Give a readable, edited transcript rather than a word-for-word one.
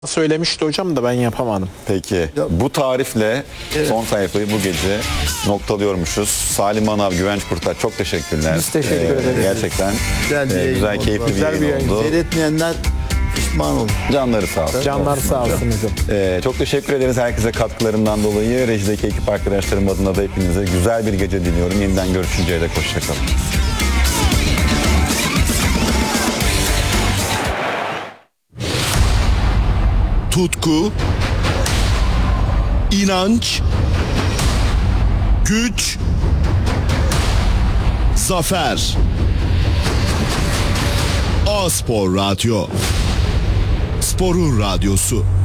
Söylemişti hocam da ben yapamadım. Peki. Bu tarifle son sayfayı bu gece noktalıyormuşuz. Salim Manav, Güvenç Kurtaç, çok teşekkürler. Biz teşekkür ederiz. Gerçekten Güzel bir yayın güzel, oldu. keyifli bir Güzel bir yayın yayın. oldu. Seyretmeyenler pişman olur. Canları sağ olsun. Canlar sağ olsun hocam. Çok teşekkür ederiz herkese katkılarından dolayı. Rejideki ekip arkadaşlarım adına da hepinize güzel bir gece diliyorum. Yeniden görüşünceye dek hoşçakalın. Tutku, inanç, güç, zafer. A-Spor Radyo. Sporun radyosu.